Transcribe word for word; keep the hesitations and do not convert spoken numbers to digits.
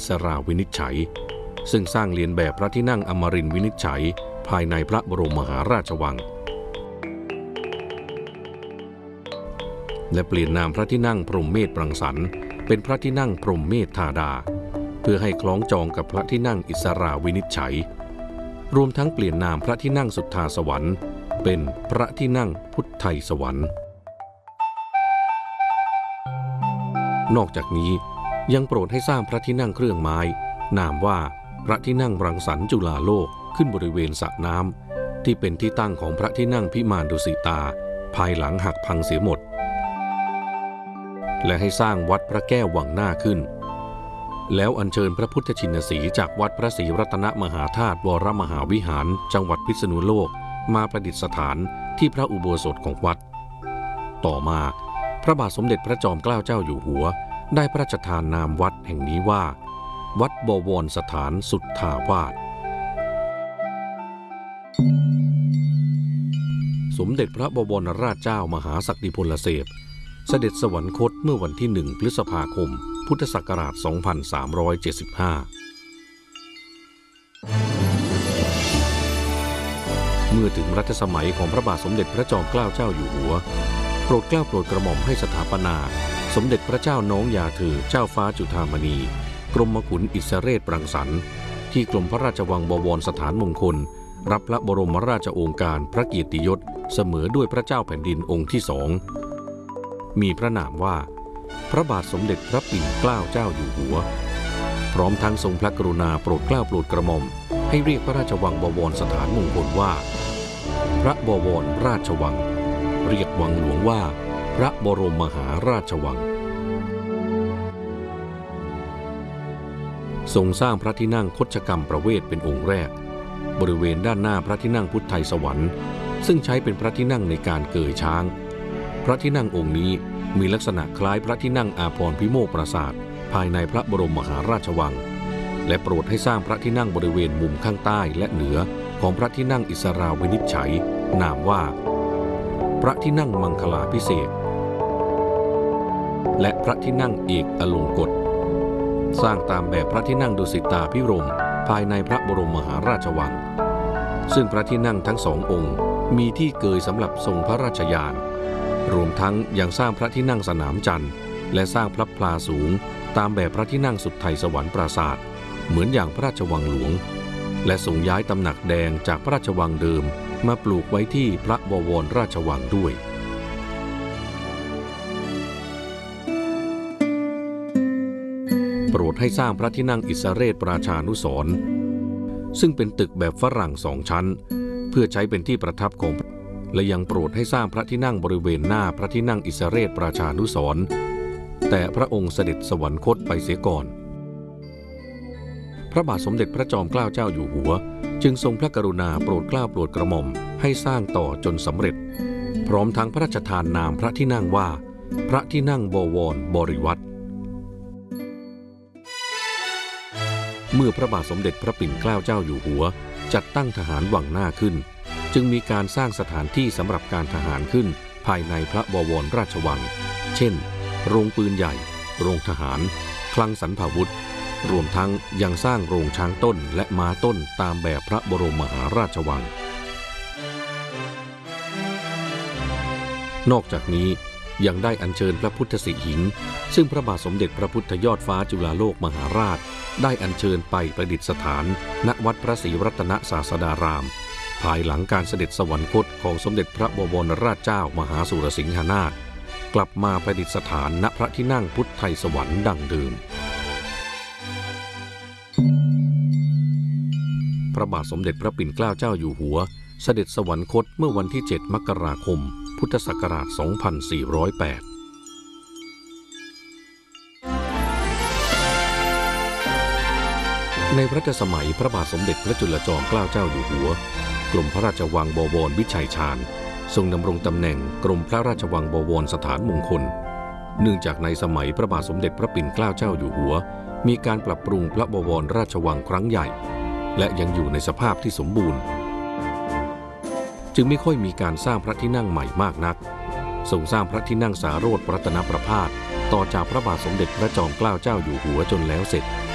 สราวินิจฉัยซึ่งสร้างเลียนแบบพระที่นั่งอมรินทร์วินิจฉัยภายในพระบรมมหาราชวังและเปลี่ยนนามพระที่นั่งพรหมเมธรังสรรค์เป็นพระที่นั่งพรหมเมธธาดาเพื่อให้คล้องจองกับพระที่นั่งอิสราวินิจฉัยรวมทั้งเปลี่ยนนามพระที่นั่งสุทธาสวรรค์เป็นพระที่นั่งพุทไทยสวรรค์นอกจากนี้ยังโปรดให้สร้างพระที่นั่งเครื่องไม้นามว่าพระที่นั่งรังสรรค์จุฬาโลกขึ้นบริเวณสระน้ำที่เป็นที่ตั้งของพระที่นั่งพิมานดุสิตาภายหลังหักพังเสียหมดและให้สร้างวัดพระแก้ววังหน้าขึ้นแล้วอัญเชิญพระพุทธชินสีห์จากวัดพระศรีรัตนมหาธาตุวรมหาวิหารจังหวัดพิษณุโลกมาประดิษฐานที่พระอุโบสถของวัดต่อมาพระบาทสมเด็จพระจอมเกล้าเจ้าอยู่หัวได้พระราชทานนามวัดแห่งนี้ว่าวัดบวรสถานสุทธาวาสสมเด็จพระบวรราชเจ้ามหาศักดิพลเสพเสด็จสวรรคตเมื่อวันที่หนึ่งพฤษภาคมพุทธศักราชสองพันสามร้อยเจ็ดสิบห้าเมื่อถึงรัชสมัยของพระบาทสมเด็จพระจอมเกล้าเจ้าอยู่หัวโปรดเกล้าโปรดกระหม่อมให้สถาปนาสมเด็จพระเจ้าน้องยาเธอเจ้าฟ้าจุฑามณีกรมขุนอิสเรศรังสรรค์ที่กรมพระราชวังบวรสถานมงคลรับพระบรมราชโองการพระเกียรติยศเสมอด้วยพระเจ้าแผ่นดินองค์ที่สองมีพระนามว่าพระบาทสมเด็จพระปิ่นเกล้าเจ้าอยู่หัวพร้อมทั้งทรงพระกรุณาโปรดเกล้าโปรดกระหม่อมให้เรียกพระราชวังบวรสถานมงคลว่าพระบวรราชวังเรียกวังหลวงว่าพระบรมมหาราชวังทรงสร้างพระที่นั่งคชกรรมประเวศเป็นองค์แรกบริเวณด้านหน้าพระที่นั่งพุทธไทยสวรรค์ซึ่งใช้เป็นพระที่นั่งในการเกยช้างพระที่นั่งองค์นี้มีลักษณะคล้ายพระที่นั่งอาภรณ์พิโมกปราสาทภายในพระบรมมหาราชวังและโปรดให้สร้างพระที่นั่งบริเวณมุมข้างใต้และเหนือของพระที่นั่งอิสราวินิจฉัยนามว่าพระที่นั่งมังคลาภิเษกและพระที่นั่งเอกอลงกฎสร้างตามแบบพระที่นั่งดุสิตาภิรมย์ภายในพระบรมมหาราชวังซึ่งพระที่นั่งทั้งสององค์มีที่เกยสำหรับทรงพระราชยานรวมทั้งยังสร้างพระที่นั่งสนามจันทร์และสร้างพระพลาสูงตามแบบพระที่นั่งสุทไทยสวรรค์ปราสาทเหมือนอย่างพระราชวังหลวงและทรงย้ายตำหนักแดงจากพระราชวังเดิมมาปลูกไว้ที่พระบวรราชวังด้วยโปรดให้สร้างพระที่นั่งอิสเรศราชานุสรณ์ซึ่งเป็นตึกแบบฝรั่งสองชั้นเพื่อใช้เป็นที่ประทับของและยังโปรดให้สร้างพระที่นั่งบริเวณหน้าพระที่นั่งอิสเรศราชานุสรณ์แต่พระองค์เสด็จสวรรคตไปเสียก่อนพระบาทสมเด็จพระจอมเกล้าเจ้าอยู่หัวจึงทรงพระกรุณาโปรดเกล้าโปรดกระหม่อมให้สร้างต่อจนสำเร็จพร้อมทั้งพระราชทานนามพระที่นั่งว่าพระที่นั่งบวรบริวัตรเมื่อพระบาทสมเด็จพระปิ่นเกล้าเจ้าอยู่หัวจัดตั้งทหารวังหน้าขึ้นจึงมีการสร้างสถานที่สำหรับการทหารขึ้นภายในพระบวรราชวังเช่นโรงปืนใหญ่โรงทหารคลังสรรพาวุธรวมทั้งยังสร้างโรงช้างต้นและม้าต้นตามแบบพระบรมมหาราชวังนอกจากนี้ยังได้อัญเชิญพระพุทธสิหิงค์ซึ่งพระบาทสมเด็จพระพุทธยอดฟ้าจุฬาโลกมหาราชได้อัญเชิญไปประดิษฐานณวัดพระศรีรัตนศาสดารามภายหลังการเสด็จสวรรคตของสมเด็จพระบวรราชเจ้ามหาสุรสิงหนาถกลับมาประดิษฐานณพระที่นั่งพุทธไทยสวรรค์ดังเดิมพระบาทสมเด็จพระปิ่นเกล้าเจ้าอยู่หัวเสด็จสวรรคตเมื่อวันที่เจ็ดมกราคมพุทธศักราชสองพันสี่ร้อยแปดในรัชสมัยพระบาทสมเด็จพระจุลจอมเกล้าเจ้าอยู่หัวกรมพระราชวังบวรวิชัยชาญทรงดำรงตำแหน่งกรมพระราชวังบวรสถานมงคลเนื่องจากในสมัยพระบาทสมเด็จพระปิ่นเกล้าเจ้าอยู่หัวมีการปรับปรุงพระบวรราชวังครั้งใหญ่และยังอยู่ในสภาพที่สมบูรณ์จึงไม่ค่อยมีการสร้างพระที่นั่งใหม่มากนักทรงสร้างพระที่นั่งสาโรจน์รัตนประภาสต่อจากพระบาทสมเด็จพระจอมเกล้าเจ้าอยู่หัวจนแล้วเสร็จ